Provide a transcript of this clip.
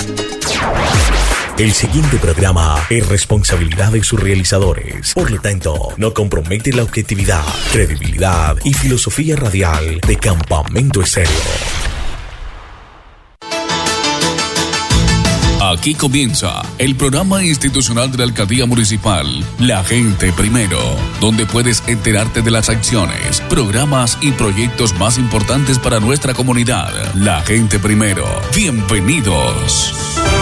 El siguiente programa es responsabilidad de sus realizadores. Por lo tanto, no compromete la objetividad, credibilidad y filosofía radial de Campamento Estéreo. Aquí comienza el programa institucional de la Alcaldía Municipal, La Gente Primero, donde puedes enterarte de las acciones, programas y proyectos más importantes para nuestra comunidad. La Gente Primero. Bienvenidos.